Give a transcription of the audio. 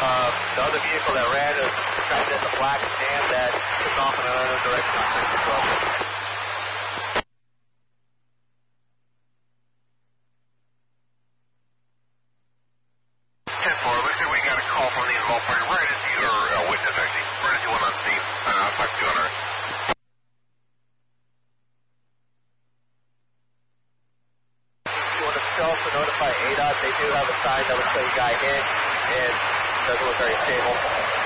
The other vehicle that ran is kind of the black van that took off in another direction on 612. 10-4, looks like we got a call from the involved party. Where is you, or witness actually? Where is you one on scene? I'll talk to you on our... You want to also notify ADOT, they do have a sign that would show you guy hit, and it doesn't look very stable.